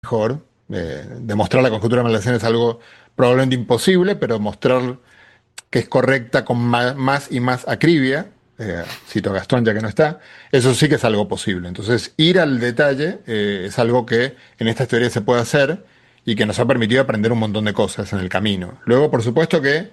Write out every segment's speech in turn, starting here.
mejor. Demostrar la conjetura de Maldación es algo probablemente imposible, pero mostrar que es correcta con más y más acribia, cito a Gastón ya que no está, eso sí que es algo posible. Entonces, ir al detalle es algo que en estas teorías se puede hacer y que nos ha permitido aprender un montón de cosas en el camino. Luego, por supuesto que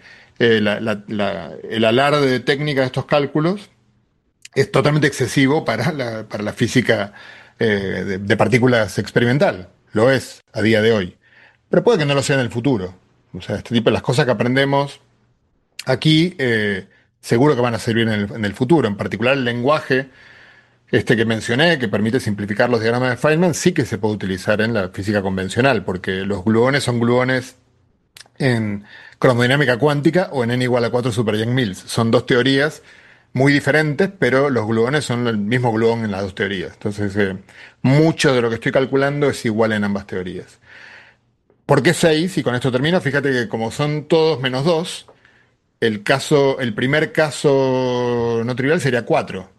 el alarde de técnica de estos cálculos es totalmente excesivo para la física de partículas experimental. Lo es a día de hoy. Pero puede que no lo sea en el futuro. O sea, este tipo de las cosas que aprendemos aquí seguro que van a servir en el futuro. En particular el lenguaje este que mencioné, que permite simplificar los diagramas de Feynman, sí que se puede utilizar en la física convencional, porque los gluones son gluones en cromodinámica cuántica o en n igual a 4 super Yang-Mills. Son dos teorías muy diferentes, pero los gluones son el mismo gluón en las dos teorías. Entonces, mucho de lo que estoy calculando es igual en ambas teorías. ¿Por qué 6? Y con esto termino. Fíjate que como son todos menos 2, el primer caso no trivial sería 4.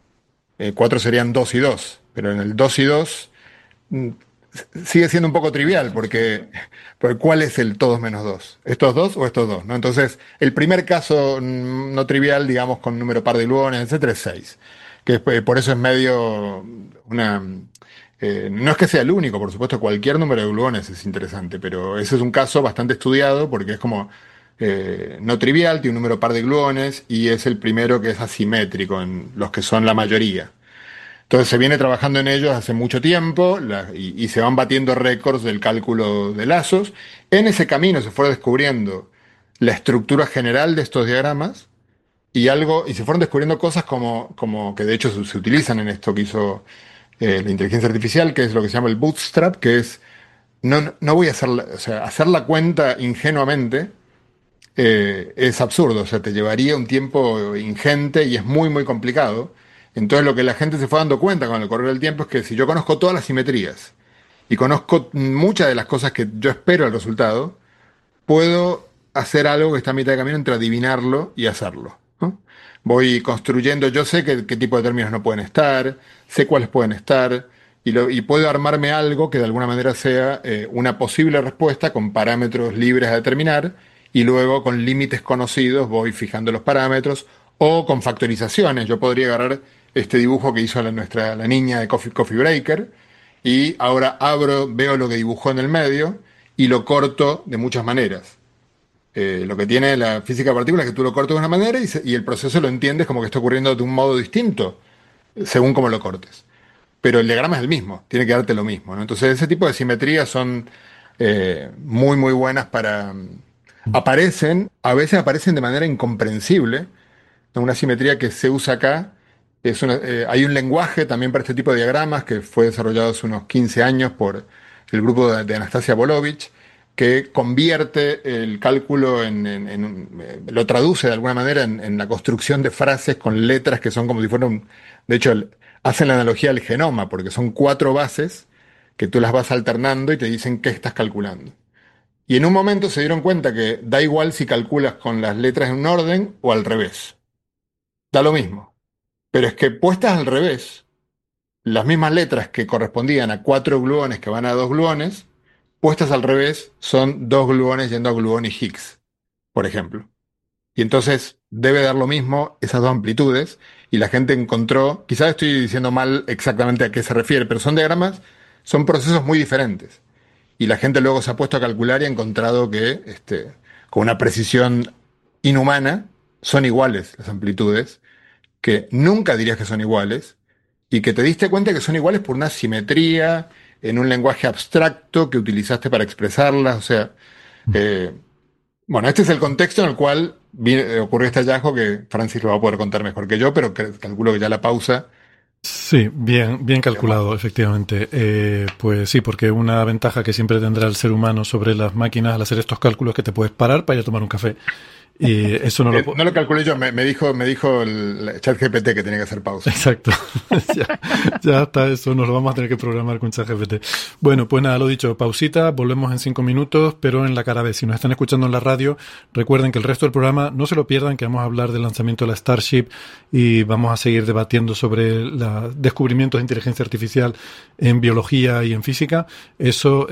4 serían 2 y 2. Pero en el 2 y 2 mm, sigue siendo un poco trivial porque ¿cuál es el todos menos 2? ¿Estos dos o estos dos? ¿No? Entonces, el primer caso no trivial, digamos, con número par de gluones, etcétera, es 6. Que por eso es medio una... no es que sea el único, por supuesto, cualquier número de gluones es interesante, pero ese es un caso bastante estudiado porque es como no trivial, tiene un número par de gluones y es el primero que es asimétrico en los que son la mayoría. Entonces se viene trabajando en ellos hace mucho tiempo y se van batiendo récords del cálculo de lazos. En ese camino se fue descubriendo la estructura general de estos diagramas y se fueron descubriendo cosas como que de hecho se utilizan en esto que hizo la inteligencia artificial, que es lo que se llama el bootstrap, que es no voy a hacer, o sea, hacer la cuenta ingenuamente es absurdo, o sea, te llevaría un tiempo ingente y es muy, muy complicado. Entonces lo que la gente se fue dando cuenta con el correr del tiempo es que si yo conozco todas las simetrías y conozco muchas de las cosas que yo espero al resultado, puedo hacer algo que está a mitad de camino entre adivinarlo y hacerlo, ¿no? Voy construyendo, yo sé qué tipo de términos no pueden estar, sé cuáles pueden estar, y puedo armarme algo que de alguna manera sea una posible respuesta con parámetros libres a determinar, y luego con límites conocidos voy fijando los parámetros, o con factorizaciones. Yo podría agarrar este dibujo que hizo la niña de Coffee Breaker, y ahora veo lo que dibujó en el medio, y lo corto de muchas maneras. Lo que tiene la física de partículas es que tú lo cortas de una manera y el proceso lo entiendes como que está ocurriendo de un modo distinto, según cómo lo cortes. Pero el diagrama es el mismo, tiene que darte lo mismo, ¿no? Entonces ese tipo de simetrías son muy, muy buenas a veces aparecen de manera incomprensible, ¿no? Una simetría que se usa acá, hay un lenguaje también para este tipo de diagramas que fue desarrollado hace unos 15 años por el grupo de Anastasia Bolovich, que convierte el cálculo lo traduce de alguna manera en la construcción de frases con letras que son como si fueran, de hecho, hacen la analogía al genoma, porque son cuatro bases que tú las vas alternando y te dicen qué estás calculando. Y en un momento se dieron cuenta que da igual si calculas con las letras en un orden o al revés. Da lo mismo. Pero es que puestas al revés, las mismas letras que correspondían a cuatro gluones que van a dos gluones, puestas al revés son dos gluones yendo a gluón y Higgs, por ejemplo. Y entonces debe dar lo mismo esas dos amplitudes y la gente encontró, quizás estoy diciendo mal exactamente a qué se refiere, pero son diagramas, son procesos muy diferentes. Y la gente luego se ha puesto a calcular y ha encontrado que con una precisión inhumana son iguales las amplitudes, que nunca dirías que son iguales, y que te diste cuenta que son iguales por una simetría en un lenguaje abstracto que utilizaste para expresarlas. O sea, eh, bueno, este es el contexto en el cual ocurrió este hallazgo que Francis lo va a poder contar mejor que yo, pero calculo que ya la pausa. Sí, bien, bien calculado, efectivamente. Pues sí, porque una ventaja que siempre tendrá el ser humano sobre las máquinas al hacer estos cálculos es que te puedes parar para ir a tomar un café Y eso no lo calculé yo, me dijo el ChatGPT que tenía que hacer pausa. Exacto. ya está, eso nos lo vamos a tener que programar con ChatGPT. Bueno, pues nada, lo dicho, pausita, volvemos en 5 minutos, pero en la cara B. Si nos están escuchando en la radio, recuerden que el resto del programa no se lo pierdan, que vamos a hablar del lanzamiento de la Starship y vamos a seguir debatiendo sobre los descubrimientos de inteligencia artificial en biología y en física. Eso